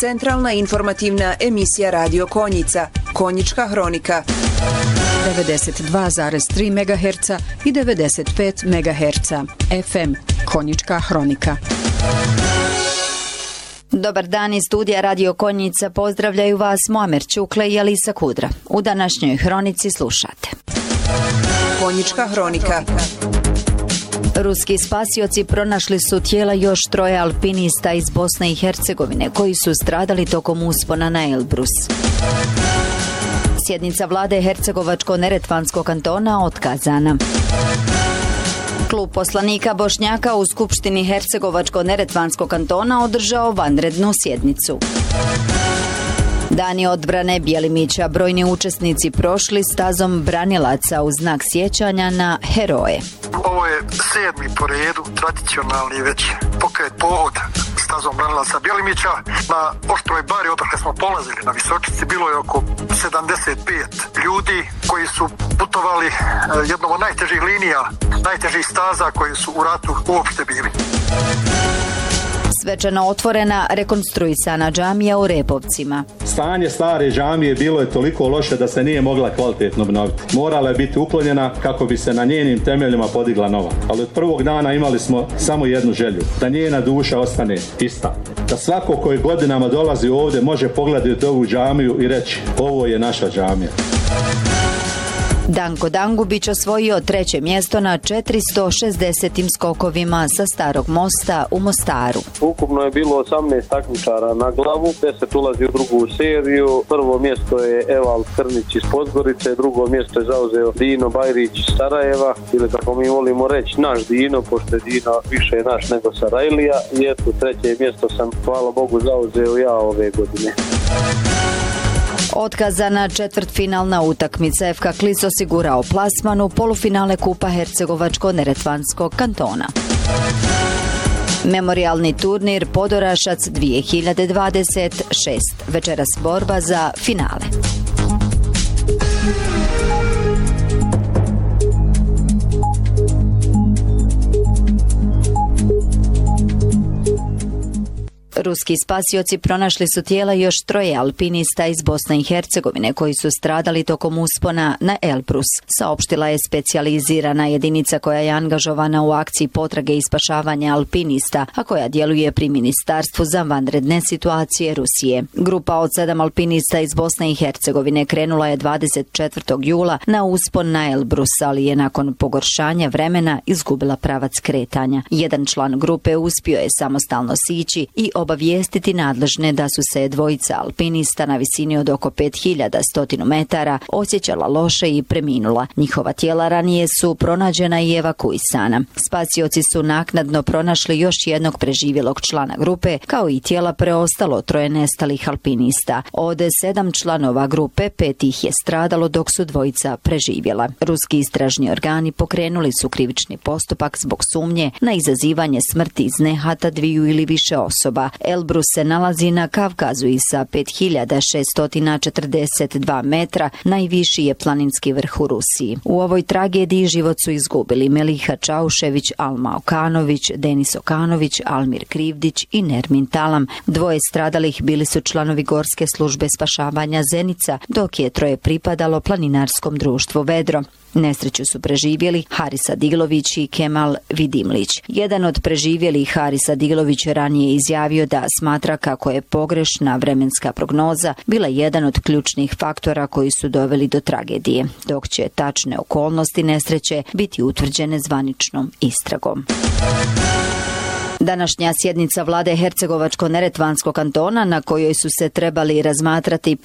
Centralna informativna emisija Radio Konjica, Konjička hronika. 92,3 MHz i 95 MHz. FM, Konjička hronika. Dobar dan iz studija Radio Konjica, pozdravljaju vas Muamer Čukle i Alisa Kudra. U današnjoj hronici slušate. Konjička hronika. Ruski spasioci pronašli su tijela još 3 alpinista iz Bosne i Hercegovine koji su stradali tokom uspona na Elbrus. Sjednica vlade Hercegovačko-neretvanskog kantona otkazana. Klub poslanika Bošnjaka u Skupštini Hercegovačko-neretvanskog kantona održao vanrednu sjednicu. Dani odbrane Bjelimića, brojni učesnici prošli stazom branilaca u znak sjećanja na heroje. Ovo je 7. po redu, tradicionalni već pokret pohod stazom branilaca Bjelimića. Na Oštroj bari, odakle smo polazili na Visočici, bilo je oko 75 ljudi koji su putovali jednom od najtežih linija, najtežih staza koji su u ratu uopšte bili. Svečano otvorena rekonstruisana džamija u Repovcima. Stanje stare džamije bilo je toliko loše da se nije mogla kvalitetno obnoviti. Morala je biti uklonjena kako bi se na njenim temeljima podigla nova. Ali od prvog dana imali smo samo jednu želju, da njena duša ostane ista. Da svako koji godinama dolazi ovdje može pogledati ovu džamiju i reći, ovo je naša džamija. Danko Dangubić osvojio 3. mjesto na 460 skokovima sa Starog mosta u Mostaru. Ukupno je bilo 18 takmičara na glavu, 10 ulazi u drugu seriju. Prvo mjesto je Evald Krnić iz Podgorice, drugo mjesto je zauzeo Dino Bajrić iz Sarajeva, ili kako mi volimo reći naš Dino, pošto je Dino više naš nego Sarajlija. I eto, 3. mjesto sam, hvala Bogu, zauzeo ja ove godine. Otkazana četvrtfinalna utakmica FK Klis osigurao plasman u polufinale Kupa Hercegovačko-neretvanskog kantona. Memorijalni turnir Podorašac 2026. Večeras borba za finale. Ruski spasioci pronašli su tijela još 3 alpinista iz Bosne i Hercegovine koji su stradali tokom uspona na Elbrus, saopštila je specijalizirana jedinica koja je angažovana u akciji potrage i spašavanja alpinista, a koja djeluje pri Ministarstvu za vanredne situacije Rusije. Grupa od 7 alpinista iz Bosne i Hercegovine krenula je 24. jula na uspon na Elbrus, ali je nakon pogoršanja vremena izgubila pravac kretanja. Jedan član grupe uspio je samostalno sići i obavijestiti nadležne da su se dvojica alpinista na visini od oko 5100 metara osjećala loše i preminula. Njihova tijela ranije su pronađena i evakuisana. Spasioci su naknadno pronašli još jednog preživjelog člana grupe, kao i tijela preostalo 3 nestalih alpinista. Od 7 članova grupe 5 ih je stradalo dok su dvojica preživjela. Ruski istražni organi pokrenuli su krivični postupak zbog sumnje na izazivanje smrti iz nehata 2 ili više osoba. Elbrus se nalazi na Kavkazu i sa 5642 metra najviši je planinski vrh u Rusiji. U ovoj tragediji život su izgubili Meliha Čaušević, Alma Okanović, Denis Okanović, Almir Krivdić i Nermin Talam. 2 stradalih bili su članovi Gorske službe spašavanja Zenica, dok je 3 pripadalo planinarskom društvu Vedro. Nesreću su preživjeli Haris Adilović i Kemal Vidimlić. Jedan od preživjelih, Haris Adilović, ranije izjavio da smatra kako je pogrešna vremenska prognoza bila jedan od ključnih faktora koji su doveli do tragedije, dok će tačne okolnosti nesreće biti utvrđene zvaničnom istragom. Današnja sjednica vlade Hercegovačko-neretvanskog kantona, na kojoj su se trebali razmatrati